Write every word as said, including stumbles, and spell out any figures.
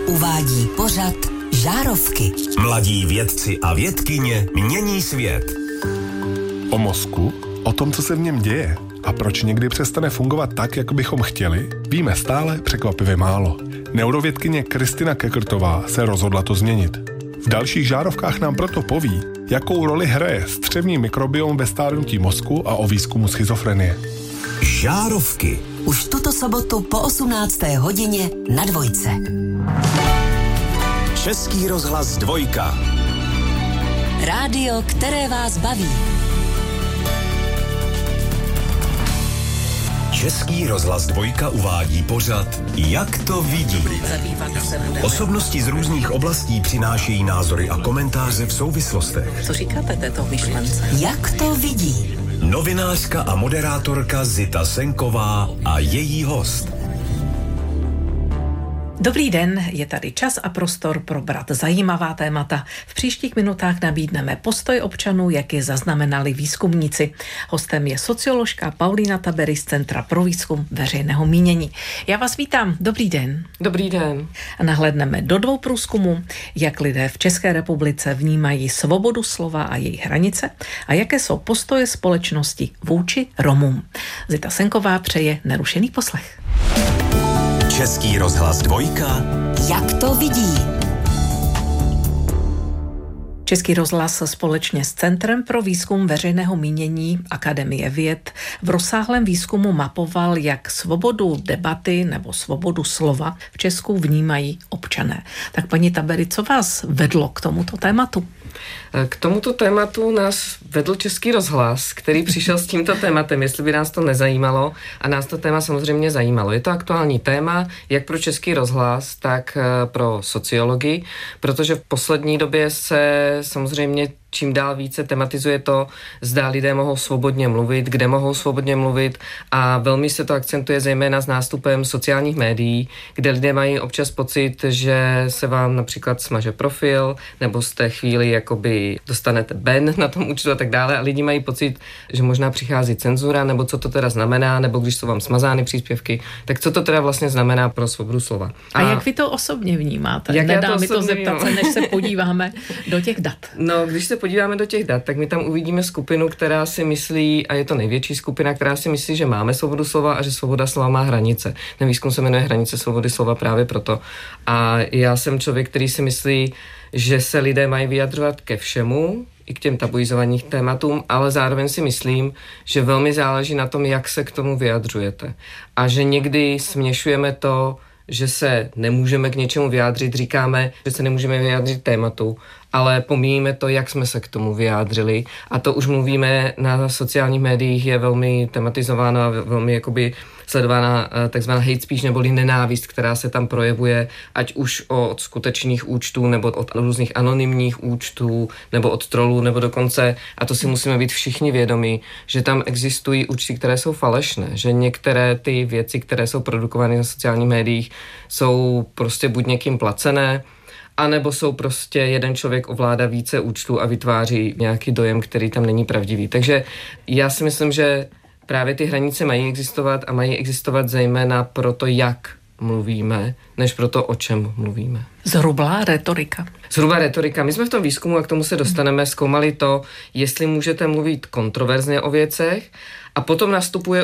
uvádí pořad Žárovky. Mladí vědci a vědkyně mění svět. O mozku, o tom, co se v něm děje a proč někdy přestane fungovat tak, jak bychom chtěli, víme stále překvapivě málo. Neurovědkyně Kristina Kekrtová se rozhodla to změnit. V dalších Žárovkách nám proto poví, jakou roli hraje střevní mikrobiom ve stárnutí mozku a o výzkumu schizofrenie. Žárovky. Už tuto sobotu po osmnácté hodině na Dvojce. Český rozhlas Dvojka. Rádio, které vás baví. Český rozhlas Dvojka uvádí pořad Jak to vidí. Osobnosti z různých oblastí přinášejí názory a komentáře v souvislostech. Co říkáte této myšlence? Jak to vidí? Novinářka a moderátorka Zita Senková a její host. Dobrý den, je tady čas a prostor probrat zajímavá témata. V příštích minutách nabídneme postoj občanů, jak je zaznamenali výzkumníci. Hostem je socioložka Paulína Tabery z Centra pro výzkum veřejného mínění. Já vás vítám, dobrý den. Dobrý den. A nahlédneme do dvou průzkumů, jak lidé v České republice vnímají svobodu slova a její hranice a jaké jsou postoje společnosti vůči Romům. Zita Senková přeje nerušený poslech. Český rozhlas Dvojka. Jak to vidí? Český rozhlas společně s Centrem pro výzkum veřejného mínění Akademie věd v rozsáhlém výzkumu mapoval, jak svobodu debaty nebo svobodu slova v Česku vnímají občané. Tak paní Tabery, co vás vedlo k tomuto tématu? K tomuto tématu nás vedl Český rozhlas, který přišel s tímto tématem, jestli by nás to nezajímalo, a nás to téma samozřejmě zajímalo. Je to aktuální téma, jak pro Český rozhlas, tak pro sociologii, protože v poslední době se samozřejmě čím dál více tematizuje to, zda lidé mohou svobodně mluvit, kde mohou svobodně mluvit, a velmi se to akcentuje zejména s nástupem sociálních médií, kde lidé mají občas pocit, že se vám například smaže profil, nebo z té chvíli jakoby dostanete ban na tom účtu a tak dále, a lidi mají pocit, že možná přichází cenzura, nebo co to teda znamená, nebo když jsou vám smazány příspěvky, tak co to teda vlastně znamená pro svobodu slova. A, a jak vy to osobně vnímáte? Jak Nedá to mi to zeptat se, než se podíváme do těch dat. No, když se podíváme do těch dat, tak my tam uvidíme skupinu, která si myslí, a je to největší skupina, která si myslí, že máme svobodu slova a že svoboda slova má hranice. Ten výzkum se jmenuje Hranice svobody slova právě proto. A já jsem člověk, který si myslí, že se lidé mají vyjadřovat ke všemu, i k těm tabuizovaným tématům, ale zároveň si myslím, že velmi záleží na tom, jak se k tomu vyjadřujete. A že někdy směšujeme to, že se nemůžeme k něčemu vyjádřit, říkáme, že se nemůžeme vyjádřit tématu, ale pomíjíme to, jak jsme se k tomu vyjádřili, a to už mluvíme na sociálních médiích, je velmi tematizováno a velmi jakoby sledována takzvaná hate speech neboli nenávist, která se tam projevuje, ať už od skutečných účtů, nebo od různých anonymních účtů, nebo od trolů, nebo dokonce, a to si musíme být všichni vědomí, že tam existují účty, které jsou falešné, že některé ty věci, které jsou produkovány na sociálních médiích, jsou prostě buď někým placené, a nebo jsou prostě jeden člověk ovládá více účtů a vytváří nějaký dojem, který tam není pravdivý. Takže já si myslím, že právě ty hranice mají existovat, a mají existovat zejména pro to, jak mluvíme, než pro to, o čem mluvíme. Zhruba retorika. Zhruba retorika. My jsme v tom výzkumu, a k tomu se dostaneme, zkoumali to, jestli můžete mluvit kontroverzně o věcech, a potom nastupuje